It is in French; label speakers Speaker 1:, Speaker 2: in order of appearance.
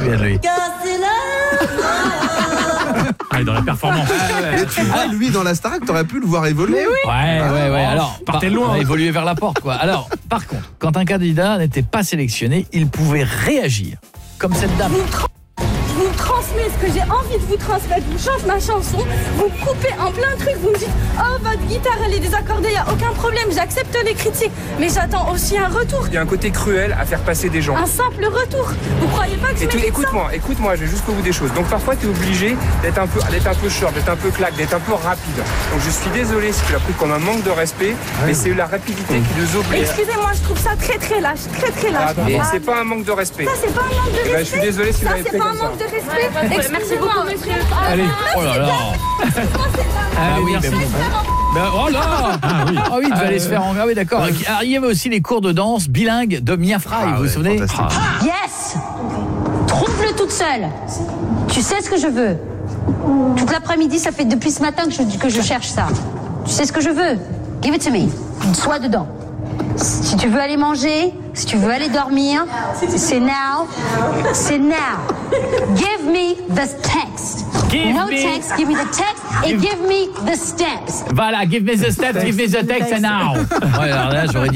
Speaker 1: souviens de lui.
Speaker 2: Ah, dans la performance.
Speaker 3: Mais tu vois, lui, dans la Starac, t'aurais pu le voir évoluer.
Speaker 1: Ouais. Alors,
Speaker 2: partez loin.
Speaker 1: on a évolué vers la porte, quoi. Alors, par contre, quand un candidat n'était pas sélectionné, il pouvait réagir. Comme cette dame.
Speaker 4: Je vous transmets ce que j'ai envie de vous transmettre. Je vous chante ma chanson, vous me coupez en plein truc, vous me dites oh votre guitare elle est désaccordée, il n'y a aucun problème, j'accepte les critiques, mais j'attends aussi un retour.
Speaker 5: Il y a un côté cruel à faire passer des gens.
Speaker 4: Un simple retour. Vous croyez pas que je mérite ça?
Speaker 5: Écoute-moi, je vais jusqu'au bout des choses. Donc parfois tu es obligé d'être un peu short, d'être un peu claque, d'être un peu rapide. Donc je suis désolé si tu l'as pris comme un manque de respect, mais c'est la rapidité qui nous oblige.
Speaker 4: Excusez-moi, je trouve ça très lâche, très lâche.
Speaker 5: C'est pas un manque de respect.
Speaker 4: Ça c'est pas un manque de respect.
Speaker 5: Je suis désolé si tu l'avais
Speaker 4: Ça
Speaker 5: fait
Speaker 4: c'est pas un
Speaker 5: comme ça.
Speaker 4: manque de respect. Merci beaucoup monsieur.
Speaker 1: Allez, oh là là. Ah oui,
Speaker 2: merci.
Speaker 1: Oh là. Ah oui, tu vas aller se faire engraver, d'accord. Il y avait aussi les cours de danse bilingues de Mia Fry, vous vous souvenez?
Speaker 6: Yes. Trouve-le toute seule. Tu sais ce que je veux. Toute l'après-midi, ça fait depuis ce matin que je cherche ça. Tu sais ce que je veux. Give it to me. Sois dedans. Si tu veux aller manger, si tu veux aller dormir, c'est now. C'est now. Give me the text. Text, give me the text and give me the steps.
Speaker 1: Voilà, give me the steps, give me the text and now. Ouais, alors là, j'aurais dit